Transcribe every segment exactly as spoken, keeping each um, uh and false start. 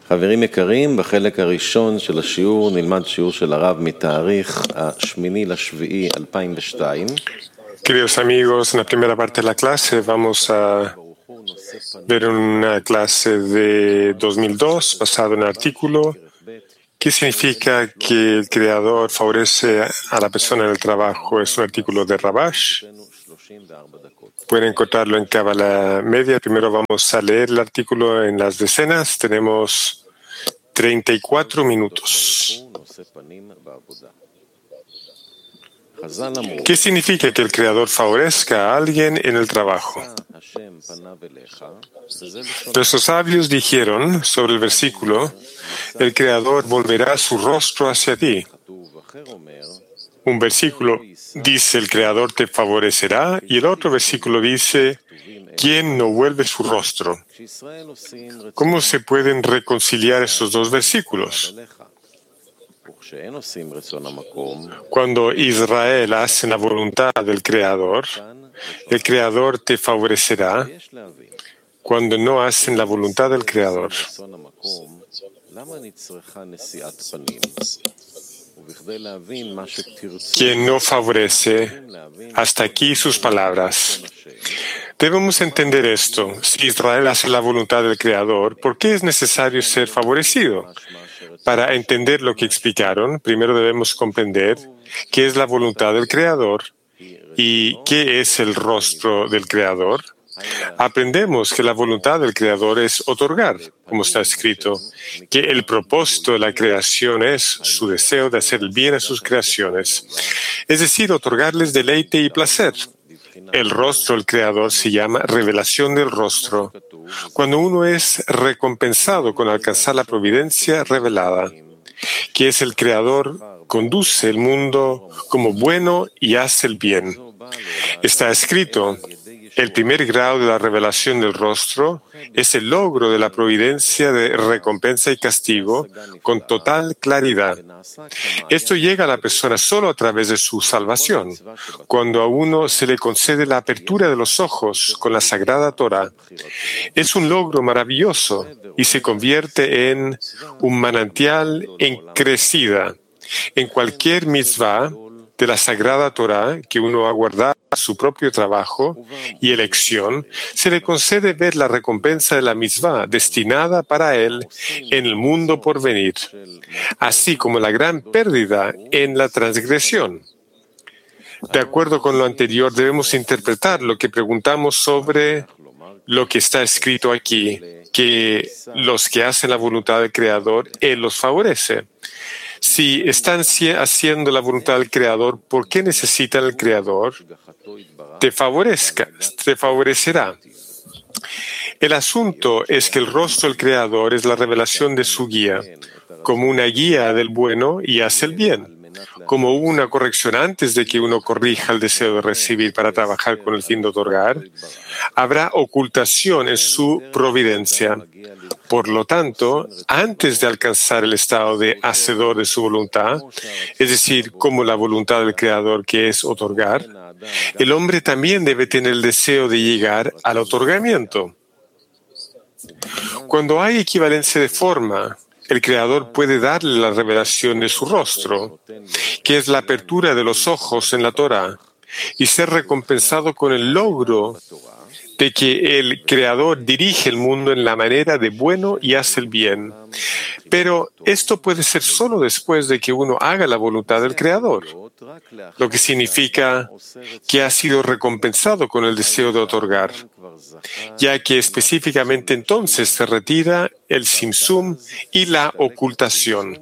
חברים יקרים, בחלק הראשון של השיעור נלמד שיעור של הרב מתאריך השמיני לשביעי אלפיים ושתיים. Queridos amigos, en la primera parte de la clase vamos a ver una clase de dos mil dos basado en el artículo ¿qué significa que el Creador favorece a la persona en el trabajo? Es un artículo de Rabash. Pueden encontrarlo en Cábala Media. Primero vamos a leer el artículo en las decenas. Tenemos treinta y cuatro minutos. ¿Qué significa que el Creador favorezca a alguien en el trabajo? Nuestros sabios dijeron sobre el versículo, el Creador volverá su rostro hacia ti. Un versículo dice, el Creador te favorecerá, y el otro versículo dice, ¿quién no vuelve su rostro? ¿Cómo se pueden reconciliar estos dos versículos? Cuando Israel hace la voluntad del Creador, el Creador te favorecerá. Cuando no hacen la voluntad del Creador. Quien no favorece, hasta aquí sus palabras. Debemos entender esto. Si Israel hace la voluntad del Creador, ¿por qué es necesario ser favorecido? Para entender lo que explicaron, primero debemos comprender qué es la voluntad del Creador y qué es el rostro del Creador. Aprendemos que la voluntad del Creador es otorgar, como está escrito, que el propósito de la creación es su deseo de hacer el bien a sus creaciones, es decir, otorgarles deleite y placer. El rostro del Creador se llama revelación del rostro, cuando uno es recompensado con alcanzar la providencia revelada, que es el Creador, conduce el mundo como bueno y hace el bien. Está escrito, el primer grado de la revelación del rostro es el logro de la providencia de recompensa y castigo con total claridad. Esto llega a la persona solo a través de su salvación, cuando a uno se le concede la apertura de los ojos con la Sagrada Torah. Es un logro maravilloso y se convierte en un manantial en crecida. En cualquier mitzvah de la Sagrada Torah que uno ha guardado su propio trabajo y elección, se le concede ver la recompensa de la mitzvah destinada para él en el mundo por venir, así como la gran pérdida en la transgresión. De acuerdo con lo anterior, debemos interpretar lo que preguntamos sobre lo que está escrito aquí, que los que hacen la voluntad del Creador, Él los favorece. Si están haciendo la voluntad del Creador, ¿por qué necesitan el Creador? Te favorezca, te favorecerá. El asunto es que el rostro del Creador es la revelación de su guía, como una guía del bueno y hace el bien, como una corrección antes de que uno corrija el deseo de recibir para trabajar con el fin de otorgar. Habrá ocultación en su providencia. Por lo tanto, antes de alcanzar el estado de hacedor de su voluntad, es decir, como la voluntad del Creador que es otorgar, el hombre también debe tener el deseo de llegar al otorgamiento. Cuando hay equivalencia de forma, el Creador puede darle la revelación de su rostro, que es la apertura de los ojos en la Torah, y ser recompensado con el logro de que el Creador dirige el mundo en la manera de bueno y hace el bien. Pero esto puede ser solo después de que uno haga la voluntad del Creador, lo que significa que ha sido recompensado con el deseo de otorgar, ya que específicamente entonces se retira el simsum y la ocultación.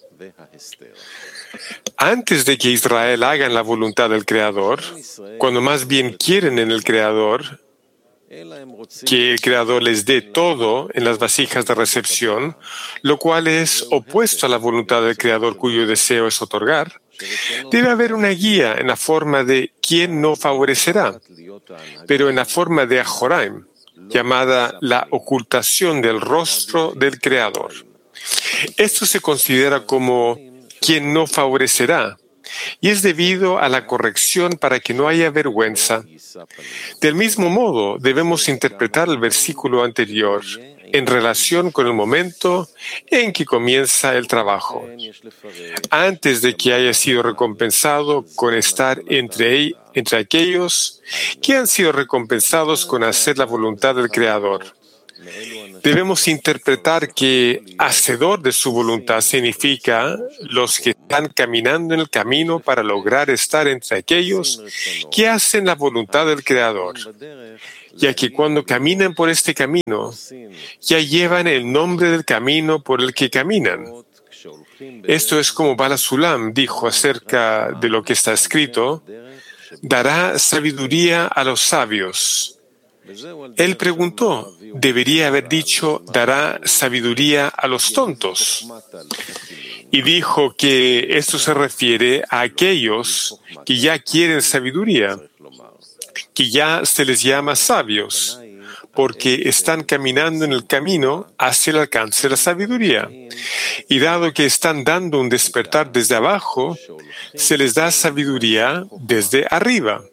Antes de que Israel haga la voluntad del Creador, cuando más bien quieren en el Creador, que el Creador les dé todo en las vasijas de recepción, lo cual es opuesto a la voluntad del Creador cuyo deseo es otorgar, debe haber una guía en la forma de quién no favorecerá, pero en la forma de Ajoraim, llamada la ocultación del rostro del Creador. Esto se considera como quien no favorecerá, y es debido a la corrección para que no haya vergüenza. Del mismo modo, debemos interpretar el versículo anterior en relación con el momento en que comienza el trabajo, antes de que haya sido recompensado con estar entre, entre aquellos que han sido recompensados con hacer la voluntad del Creador. Debemos interpretar que hacedor de su voluntad significa los que están caminando en el camino para lograr estar entre aquellos que hacen la voluntad del Creador, ya que cuando caminan por este camino, ya llevan el nombre del camino por el que caminan. Esto es como Bala Sulam dijo acerca de lo que está escrito: dará sabiduría a los sabios. Él preguntó, debería haber dicho, dará sabiduría a los tontos. Y dijo que esto se refiere a aquellos que ya quieren sabiduría, que ya se les llama sabios, porque están caminando en el camino hacia el alcance de la sabiduría. Y dado que están dando un despertar desde abajo, se les da sabiduría desde arriba.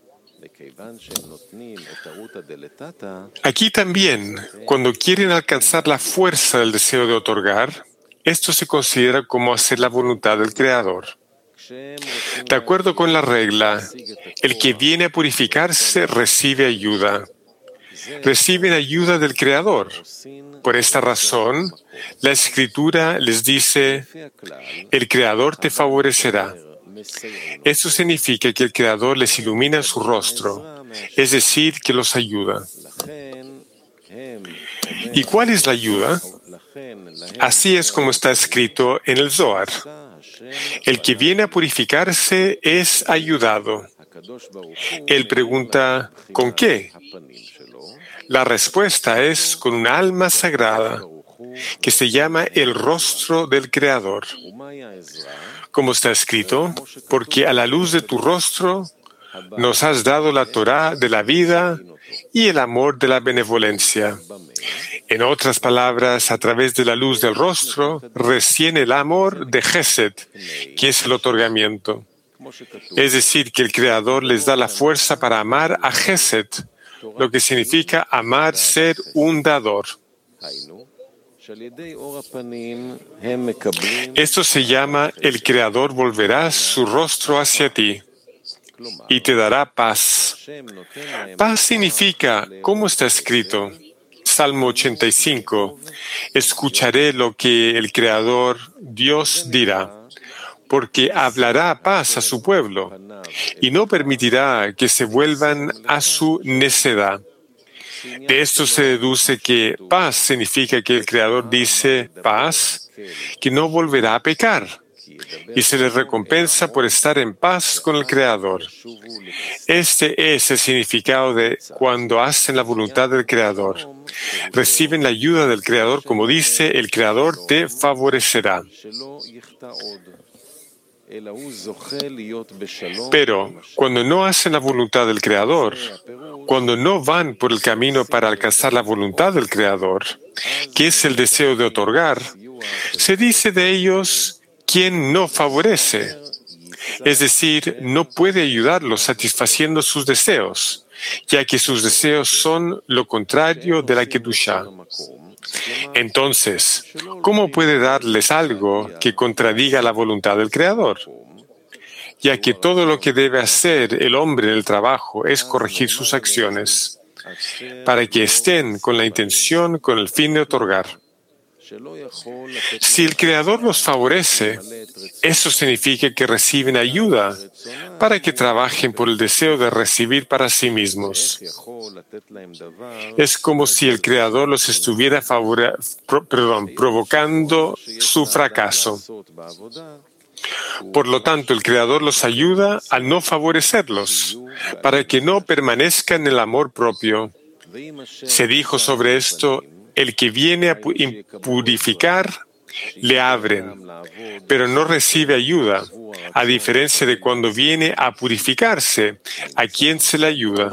Aquí también, cuando quieren alcanzar la fuerza del deseo de otorgar, esto se considera como hacer la voluntad del Creador. De acuerdo con la regla, el que viene a purificarse recibe ayuda. Reciben ayuda del Creador. Por esta razón, la Escritura les dice, el Creador te favorecerá. Esto significa que el Creador les ilumina su rostro, es decir, que los ayuda. ¿Y cuál es la ayuda? Así es como está escrito en el Zohar. El que viene a purificarse es ayudado. Él pregunta, ¿con qué? La respuesta es con un alma sagrada, que se llama el rostro del Creador. Como está escrito, porque a la luz de tu rostro nos has dado la Torá de la vida y el amor de la benevolencia. En otras palabras, a través de la luz del rostro, recién el amor de Gesed, que es el otorgamiento. Es decir, que el Creador les da la fuerza para amar a Gesed, lo que significa amar, ser un dador. Esto se llama el Creador volverá su rostro hacia ti y te dará paz. Paz significa, ¿cómo está escrito? Salmo ochenta y cinco. Escucharé lo que el Creador, Dios, dirá, porque hablará paz a su pueblo y no permitirá que se vuelvan a su necedad. De esto se deduce que paz significa que el Creador dice paz, que no volverá a pecar, y se les recompensa por estar en paz con el Creador. Este es el significado de cuando hacen la voluntad del Creador. Reciben la ayuda del Creador, como dice, el Creador te favorecerá. Pero cuando no hacen la voluntad del Creador, cuando no van por el camino para alcanzar la voluntad del Creador, que es el deseo de otorgar, se dice de ellos quien no favorece. Es decir, no puede ayudarlos satisfaciendo sus deseos, ya que sus deseos son lo contrario de la Kedushá. Entonces, ¿cómo puede darles algo que contradiga la voluntad del Creador? Ya que todo lo que debe hacer el hombre en el trabajo es corregir sus acciones, para que estén con la intención, con el fin de otorgar. Si el Creador los favorece, eso significa que reciben ayuda para que trabajen por el deseo de recibir para sí mismos. Es como si el Creador los estuviera favore- pro- perdón, provocando su fracaso. Por lo tanto, el Creador los ayuda a no favorecerlos, para que no permanezcan en el amor propio. Se dijo sobre esto, el que viene a purificar, le abren, pero no recibe ayuda, a diferencia de cuando viene a purificarse, a quien se le ayuda.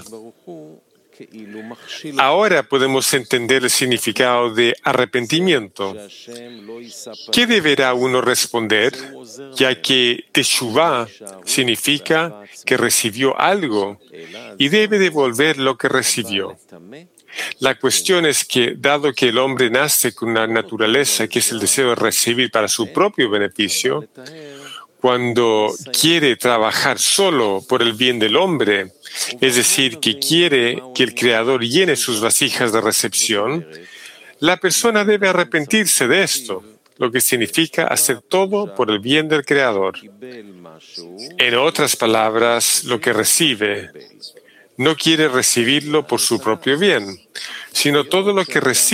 Ahora podemos entender el significado de arrepentimiento. ¿Qué deberá uno responder? Ya que teshuvá significa que recibió algo y debe devolver lo que recibió. La cuestión es que, dado que el hombre nace con una naturaleza que es el deseo de recibir para su propio beneficio, cuando quiere trabajar solo por el bien del hombre, es decir, que quiere que el Creador llene sus vasijas de recepción, la persona debe arrepentirse de esto, lo que significa hacer todo por el bien del Creador. En otras palabras, lo que recibe no quiere recibirlo por su propio bien, sino todo lo que recibe